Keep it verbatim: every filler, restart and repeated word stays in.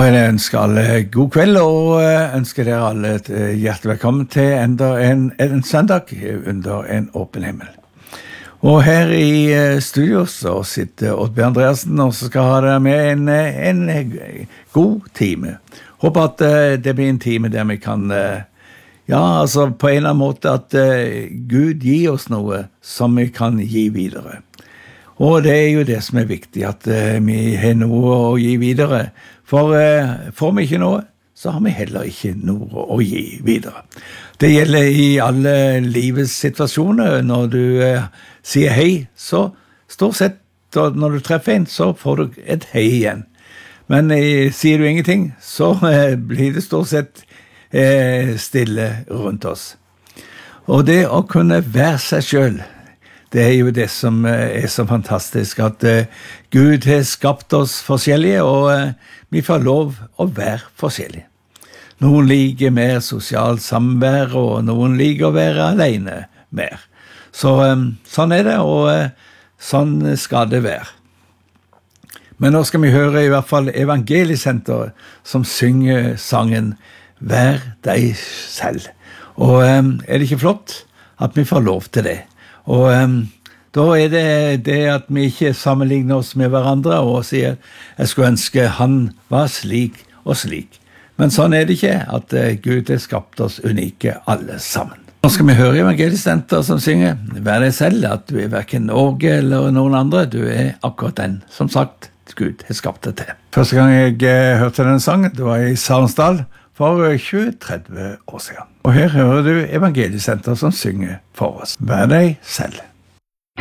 Jeg ønsker alle god kveld, og ønsker dere alle et hjertelig velkommen til enda en, en søndag under en åpen himmel. Og her i studio så sitter Oddbjørn Andreasen, og så skal ha dere med en, en god time. Håper at det blir en time der vi kan, ja, altså på en eller annen måte at Gud gir oss noe som vi kan gi videre. Og det er jo det som er viktig, at uh, vi har noe å gi videre. For uh, får vi ikke noe, så har vi heller ikke noe å gi videre. Det gjelder i alle livets situasjoner. Når du uh, sier hei, så stort sett, og når du treffer en, så får du et hei igjen. Men uh, sier du ingenting, så uh, blir det stort sett uh, stille rundt oss. Og det å kunne være seg selv, det er jo det som er så fantastisk, at uh, Gud har skapt oss forskjellige, og uh, vi får lov å være forskjellige. Noen liker mer sosialt samvær, og noen liker å være alene mer. Så um, sånn er det, og uh, sånn skal det være. Men nå skal vi høre i hvert fall Evangeliesenteret som synger sangen «Vær deg selv». Og um, er det ikke flott at vi får lov til det? Og um, da er det det at vi ikke sammenligner oss med hverandre og sier jeg skulle ønske han var slik og slik. Men sånn er det ikke, at uh, Gud har skapt oss unike alle sammen. Nå skal vi høre Evangeliesenteret som synger «Vær deg selv», at du er hverken Norge eller noen andre, du er akkurat den som sagt Gud har skapt deg til. Første gang jeg uh, hørte denne sangen, det var i Sarnsdal for tjue til tretti år siden. Og her hører du Evangeliesenteret som synger for oss. Vær deg selv.